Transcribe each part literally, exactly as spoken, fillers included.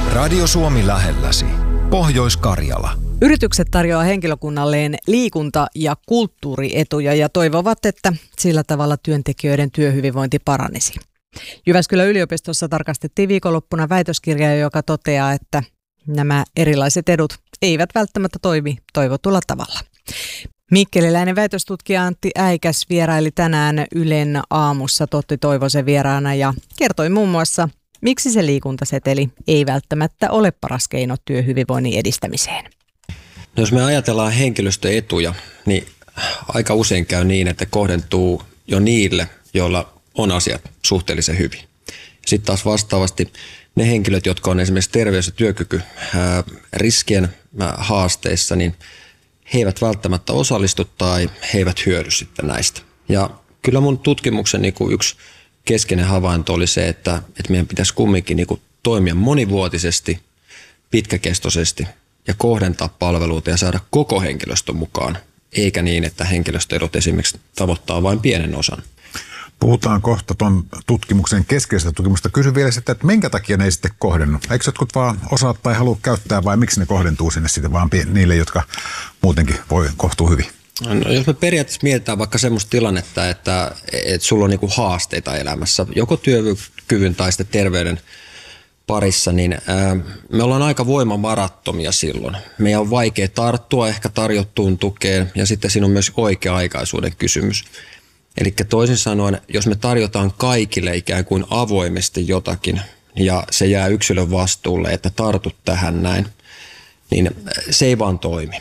Radio Suomi lähelläsi. Pohjois-Karjala. Yritykset tarjoaa henkilökunnalleen liikunta- ja kulttuurietuja ja toivovat, että sillä tavalla työntekijöiden työhyvinvointi paranisi. Jyväskylän yliopistossa tarkastettiin viikonloppuna väitöskirjaa, joka toteaa, että nämä erilaiset edut eivät välttämättä toimi toivotulla tavalla. Mikkeliläinen väitöstutkija Antti Äikäs vieraili tänään Ylen aamussa Totti Toivosen vieraana ja kertoi muun muassa, miksi se liikuntaseteli ei välttämättä ole paras keino työhyvinvoinnin edistämiseen. No jos me ajatellaan henkilöstöetuja, niin aika usein käy niin, että kohdentuu jo niille, joilla on asiat suhteellisen hyvin. Sitten taas vastaavasti ne henkilöt, jotka on esimerkiksi terveys- ja työkyky ää, riskien ää, haasteissa, niin he eivät välttämättä osallistu tai he eivät hyödy sitten näistä. Ja kyllä mun tutkimuksen niin kuin yksi keskeinen havainto oli se, että, että meidän pitäisi kumminkin niin kuin toimia monivuotisesti, pitkäkestoisesti ja kohdentaa palveluita ja saada koko henkilöstön mukaan, eikä niin, että henkilöstöedut esimerkiksi tavoittaa vain pienen osan. Puhutaan kohta tuon tutkimuksen keskeisestä tutkimusta. Kysyn vielä sitten, että minkä takia ne ei sitten kohdennu? Eikö jotkut vaan osaa tai halua käyttää vai miksi ne kohdentuu sinne sitten vaan niille, jotka muutenkin voi kohtua hyvin? No, jos me periaatteessa mietitään vaikka semmoista tilannetta, että, että sulla on niinku haasteita elämässä, joko työkyvyn tai sitten terveyden parissa, niin ää, me ollaan aika voimavarattomia silloin. Meidän on vaikea tarttua ehkä tarjottuun tukeen ja sitten siinä on myös oikea-aikaisuuden kysymys. Eli toisin sanoen, jos me tarjotaan kaikille ikään kuin avoimesti jotakin ja se jää yksilön vastuulle, että tartut tähän näin, niin se ei vaan toimi.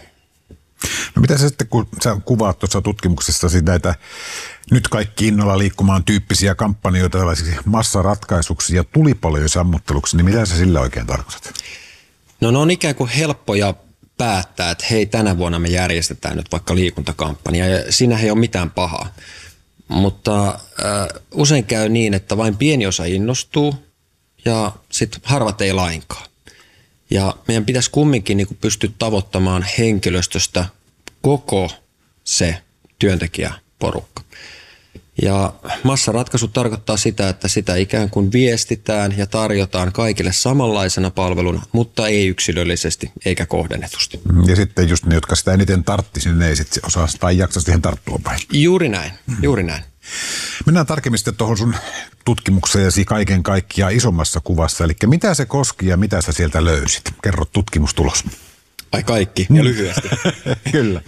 No mitä sä sitten, kun sä kuvaat tuossa tutkimuksessa näitä nyt kaikki innolla liikkumaan tyyppisiä kampanjoita tällaisiksi massaratkaisuksi ja tulipalojen sammutteluksi, niin mitä sä sillä oikein tarkoitat? No ne on ikään kuin helppoja päättää, että hei, tänä vuonna me järjestetään nyt vaikka liikuntakampanja ja siinä ei ole mitään pahaa. Mutta äh, usein käy niin, että vain pieni osa innostuu ja sitten harvat ei lainkaan. Ja meidän pitäisi kumminkin niin kuin pystyä tavoittamaan henkilöstöstä koko se työntekijäporukka. Ja massaratkaisu tarkoittaa sitä, että sitä ikään kuin viestitään ja tarjotaan kaikille samanlaisena palveluna, mutta ei yksilöllisesti eikä kohdennetusti. Ja sitten just ne, jotka sitä eniten tarttisi, niin ne ei sitten osaa tai jaksa siihen tarttua päin. Juuri näin, juuri näin. Mennään tarkemmin sitten tuohon sun tutkimukseesi kaiken kaikkiaan isommassa kuvassa. Eli mitä se koski ja mitä sä sieltä löysit? Kerro tutkimustulos. Ai kaikki ja lyhyesti. Kyllä.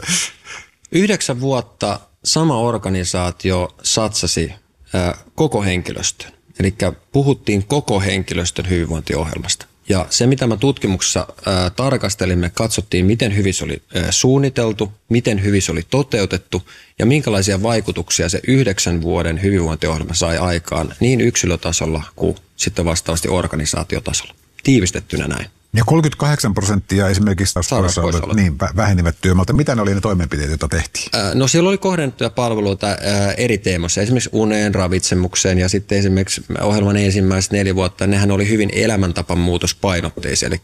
Yhdeksän vuotta sama organisaatio satsasi ää, koko henkilöstön. Eli puhuttiin koko henkilöstön hyvinvointiohjelmasta. Ja se, mitä me tutkimuksessa ää, tarkastelimme, katsottiin, miten hyvin se oli ää, suunniteltu, miten hyvin se oli toteutettu ja minkälaisia vaikutuksia se yhdeksän vuoden hyvinvointiohjelma sai aikaan niin yksilötasolla kuin sitten vastaavasti organisaatiotasolla. Tiivistettynä näin. Ja kolmekymmentäkahdeksan prosenttia esimerkiksi sairauspoissaolot niin, vähenivät työmaalta. Mitä ne oli ne toimenpiteet, joita tehtiin? Ää, no siellä oli kohdennettuja palveluita ää, eri teemoissa, esimerkiksi uneen, ravitsemukseen ja sitten esimerkiksi ohjelman ensimmäiset neljä vuotta, nehän oli hyvin elämäntapamuutospainotteisia, eli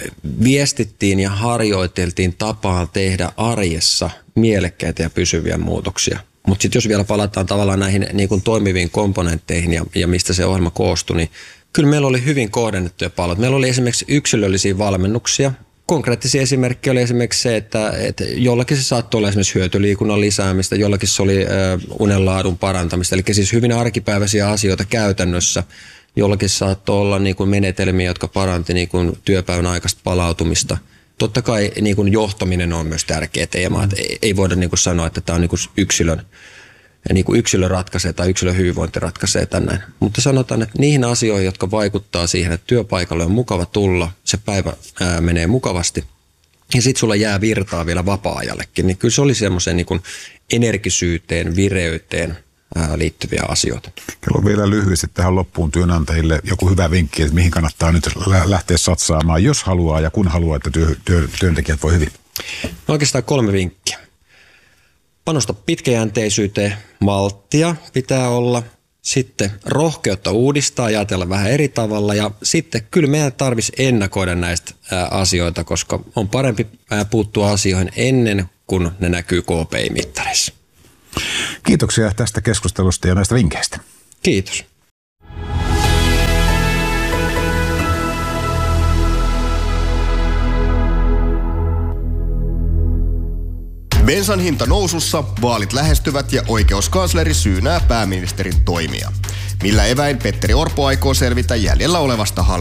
viestittiin ja harjoiteltiin tapaa tehdä arjessa mielekkäitä ja pysyviä muutoksia. Mutta sitten jos vielä palataan tavallaan näihin niin kuin toimiviin komponentteihin ja, ja mistä se ohjelma koostui, niin kyllä meillä oli hyvin kohdennettuja palveluita. Meillä oli esimerkiksi yksilöllisiä valmennuksia. Konkreettisia esimerkkejä oli esimerkiksi se, että, että jollakin se saattoi olla esimerkiksi hyötyliikunnan lisäämistä, jollakin se oli unenlaadun parantamista, eli siis hyvin arkipäiväisiä asioita käytännössä. Jollakin saattoi olla niin kuin menetelmiä, jotka paranti niin kuin työpäivän aikaista palautumista. Totta kai niin kuin johtaminen on myös tärkeä teema. Mm. Ei, ei voida niin kuin sanoa, että tämä on niin kuin yksilön, niin kuin yksilö ratkaisee tai yksilön hyvinvointi ratkaisee tänään. Mutta sanotaan, että niihin asioihin, jotka vaikuttaa siihen, että työpaikalle on mukava tulla, se päivä ää, menee mukavasti ja sitten sulla jää virtaa vielä vapaa-ajallekin, niin kyllä se oli semmoiseen niin kuin energisyyteen, vireyteen ää, liittyviä asioita. Kello vielä lyhyesti tähän loppuun työnantajille joku hyvä vinkki, että mihin kannattaa nyt lähteä satsaamaan, jos haluaa ja kun haluaa, että työ, työ, työntekijät voi hyvin. No oikeastaan kolme vinkkiä. Panosta pitkäjänteisyyteen, malttia pitää olla, sitten rohkeutta uudistaa, ajatella vähän eri tavalla ja sitten kyllä meidän tarvitsisi ennakoida näistä asioita, koska on parempi puuttua asioihin ennen kuin ne näkyy K P I-mittareissa. Kiitoksia tästä keskustelusta ja näistä vinkkeistä. Kiitos. Bensan hinta nousussa, vaalit lähestyvät ja oikeuskansleri syynää pääministerin toimia. Millä eväin Petteri Orpo aikoo selvitä jäljellä olevasta hallituksesta?